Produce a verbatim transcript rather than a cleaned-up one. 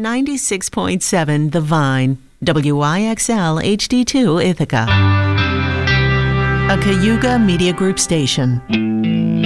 ninety-six point seven The Vine, W I X L H D two Ithaca. A Cayuga Media Group station.